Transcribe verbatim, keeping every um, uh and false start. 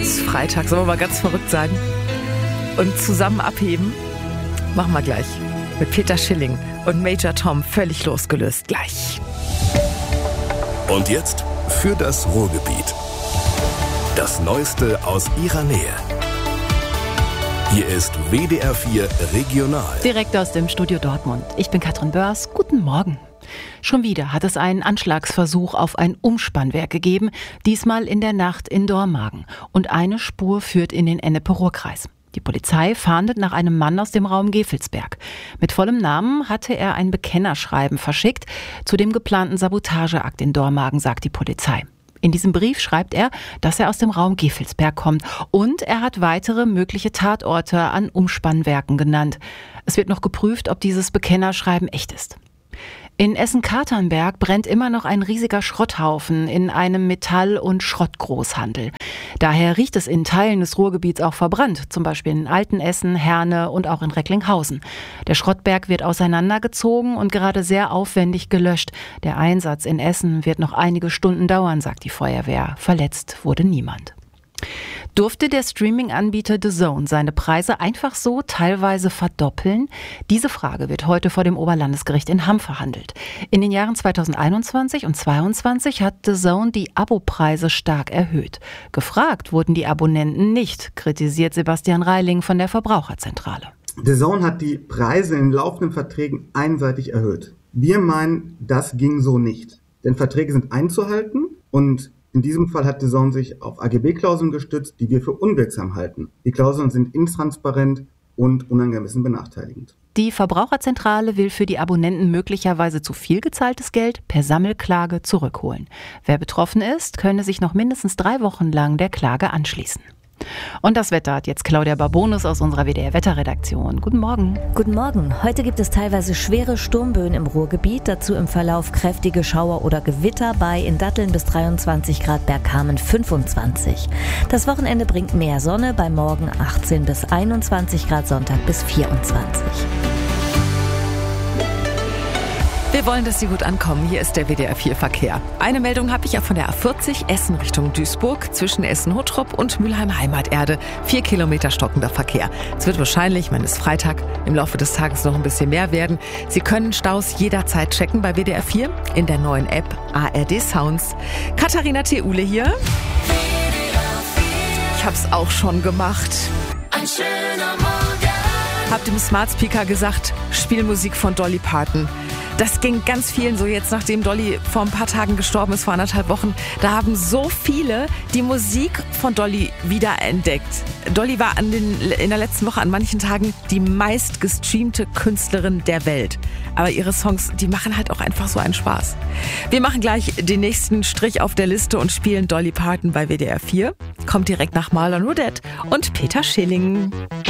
ist Freitag, sollen wir mal ganz verrückt sein und zusammen abheben? Machen wir gleich mit Peter Schilling und Major Tom, völlig losgelöst, gleich. Und jetzt für das Ruhrgebiet. Das Neueste aus ihrer Nähe. Hier ist W D R vier Regional. Direkt aus dem Studio Dortmund. Ich bin Katrin Börs. Guten Morgen. Schon wieder hat es einen Anschlagsversuch auf ein Umspannwerk gegeben, diesmal in der Nacht in Dormagen. Und eine Spur führt in den Ennepe-Ruhr-Kreis. Die Polizei fahndet nach einem Mann aus dem Raum Gevelsberg. Mit vollem Namen hatte er ein Bekennerschreiben verschickt zu dem geplanten Sabotageakt in Dormagen, sagt die Polizei. In diesem Brief schreibt er, dass er aus dem Raum Gevelsberg kommt und er hat weitere mögliche Tatorte an Umspannwerken genannt. Es wird noch geprüft, ob dieses Bekennerschreiben echt ist. In Essen-Katernberg brennt immer noch ein riesiger Schrotthaufen in einem Metall- und Schrottgroßhandel. Daher riecht es in Teilen des Ruhrgebiets auch verbrannt, zum Beispiel in Altenessen, Herne und auch in Recklinghausen. Der Schrottberg wird auseinandergezogen und gerade sehr aufwendig gelöscht. Der Einsatz in Essen wird noch einige Stunden dauern, sagt die Feuerwehr. Verletzt wurde niemand. Durfte der Streaming-Anbieter The Zone seine Preise einfach so teilweise verdoppeln? Diese Frage wird heute vor dem Oberlandesgericht in Hamm verhandelt. In den Jahren zweitausendeinundzwanzig und zweitausendzweiundzwanzig hat The Zone die Abopreise stark erhöht. Gefragt wurden die Abonnenten nicht, kritisiert Sebastian Reiling von der Verbraucherzentrale. The Zone hat die Preise in laufenden Verträgen einseitig erhöht. Wir meinen, das ging so nicht. Denn Verträge sind einzuhalten und in diesem Fall hat The Zone sich auf A G B-Klauseln gestützt, die wir für unwirksam halten. Die Klauseln sind intransparent und unangemessen benachteiligend. Die Verbraucherzentrale will für die Abonnenten möglicherweise zu viel gezahltes Geld per Sammelklage zurückholen. Wer betroffen ist, könne sich noch mindestens drei Wochen lang der Klage anschließen. Und das Wetter hat jetzt Claudia Barbonus aus unserer W D R-Wetterredaktion. Guten Morgen. Guten Morgen. Heute gibt es teilweise schwere Sturmböen im Ruhrgebiet, dazu im Verlauf kräftige Schauer oder Gewitter bei in Datteln bis dreiundzwanzig Grad, Bergkamen fünfundzwanzig. Das Wochenende bringt mehr Sonne, bei morgen achtzehn bis einundzwanzig Grad, Sonntag bis vierundzwanzig. Wir wollen, dass Sie gut ankommen. Hier ist der W D R vier Verkehr. Eine Meldung habe ich ja von der A vierzig Essen Richtung Duisburg zwischen Essen-Hottrop und Mülheim-Heimaterde. Vier Kilometer stockender Verkehr. Es wird wahrscheinlich, ich meine, es ist Freitag, im Laufe des Tages noch ein bisschen mehr werden. Sie können Staus jederzeit checken bei W D R vier in der neuen App A R D Sounds. Katharina Theule hier. Ich hab's auch schon gemacht. Ein schöner Morgen. Hab dem Smart Speaker gesagt, Spielmusik von Dolly Parton. Das ging ganz vielen so jetzt, nachdem Dolly vor ein paar Tagen gestorben ist, vor anderthalb Wochen. Da haben so viele die Musik von Dolly wiederentdeckt. Dolly war an den, in der letzten Woche an manchen Tagen die meistgestreamte Künstlerin der Welt. Aber ihre Songs, die machen halt auch einfach so einen Spaß. Wir machen gleich den nächsten Strich auf der Liste und spielen Dolly Parton bei W D R vier. Kommt direkt nach Marlon Roudette und Peter Schilling.